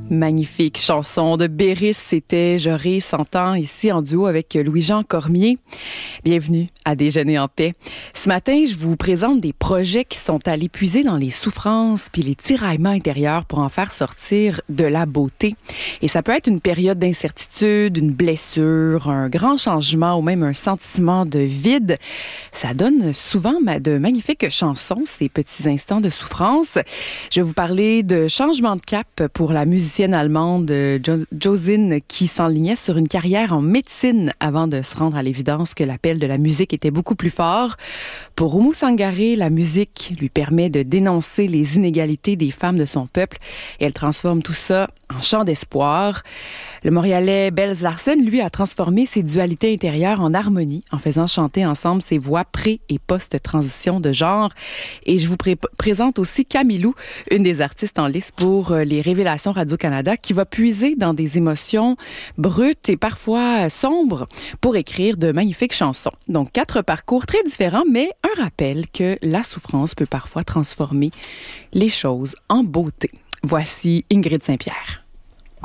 Magnifique chanson de Béris, c'était J'aurai 100 ans ici en duo avec Louis-Jean Cormier. Bienvenue à Déjeuner en paix. Ce matin, je vous présente des projets qui sont allés puiser dans les souffrances puis les tiraillements intérieurs pour en faire sortir de la beauté. Et ça peut être une période d'incertitude, une blessure, un grand changement ou même un sentiment de vide. Ça donne souvent de magnifiques chansons, ces petits instants de souffrance. Je vais vous parler de changement de cap pour la musicienne allemande Josine qui s'enlignait sur une carrière en médecine avant de se rendre à l'évidence que l'appel de la musique était beaucoup plus fort. Pour Oumou Sangaré, la musique lui permet de dénoncer les inégalités des femmes de son peuple et elle transforme tout ça en chant d'espoir. Le Montréalais Belz Larsen, lui, a transformé ses dualités intérieures en harmonie en faisant chanter ensemble ses voix pré- et post-transition de genre. Et je vous présente aussi Camilou, une des artistes en lice pour les Révélations Radio-Canada, qui va puiser dans des émotions brutes et parfois sombres pour écrire de magnifiques chansons. Donc, 4 parcours très différents, mais un rappel que la souffrance peut parfois transformer les choses en beauté. Voici Ingrid Saint-Pierre.